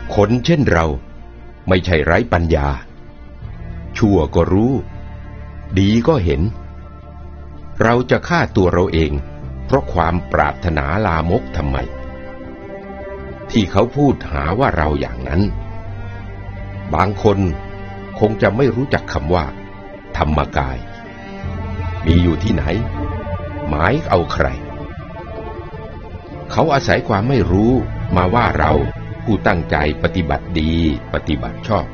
คนเช่นเราไม่ใช่ไร้ปัญญาชั่วก็รู้ดีก็เห็นเราจะฆ่าตัวเราเองเพราะความปรารถนาลามกทำไมที่เขาพูดหาว่าเราอย่างนั้นบางคนคงจะไม่รู้จักคำว่าธรรมกายมีอยู่ที่ไหนหมายเอาใครเขาอาศัยความไม่รู้มาว่าเราผู้ตั้งใจปฏิบัติดีปฏิบัติชอบ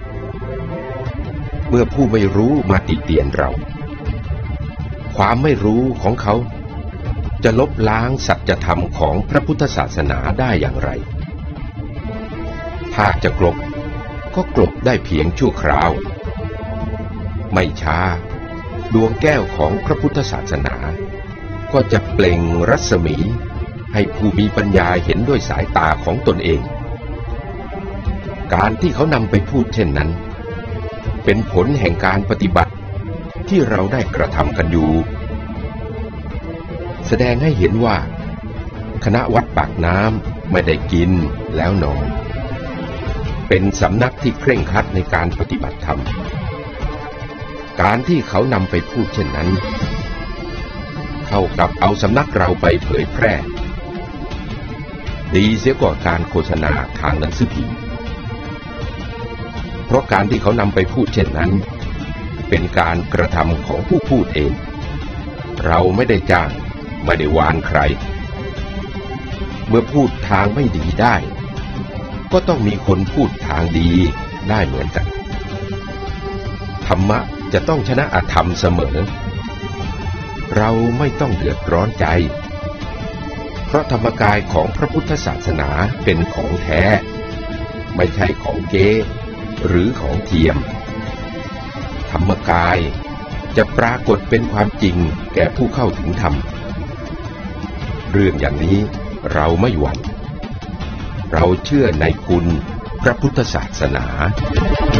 เมื่อผู้ไม่รู้มาติเตียนเราความไม่รู้ของเขาจะลบล้างสัจธรรมของพระพุทธศาสนาได้อย่างไรหากจะกลบก็กลบได้เพียงชั่วคราวไม่ช้าดวงแก้วของพระพุทธศาสนาก็จะเปล่งรัศมีให้ผู้มีปัญญาเห็นด้วยสายตาของตนเองการที่เขานำไปพูดเช่นนั้นเป็นผลแห่งการปฏิบัติที่เราได้กระทำกันอยู่แสดงให้เห็นว่าคณะวัดปากน้ำไม่ได้กินแล้วนอนเป็นสำนักที่เคร่งครัดในการปฏิบัติธรรมการที่เขานำไปพูดเช่นนั้นเท่ากับเอาสำนักเราไปเผยแพร่ดีเสียกว่าการโฆษณาทางหนังสือพิมพ์เพราะการที่เขานำไปพูดเช่นนั้นเป็นการกระทำของผู้พูดเองเราไม่ได้จ้างไม่ได้วานใครเมื่อพูดทางไม่ดีได้ก็ต้องมีคนพูดทางดีได้เหมือนกันธรรมะจะต้องชนะอธรรมเสมอเราไม่ต้องเดือดร้อนใจเพราะธรรมกายของพระพุทธศาสนาเป็นของแท้ไม่ใช่ของเก๊หรือของเทียมธรรมกายจะปรากฏเป็นความจริงแก่ผู้เข้าถึงธรรมเรื่องอย่างนี้เราไม่หวั่นเราเชื่อในคุณพระพุทธศาสนา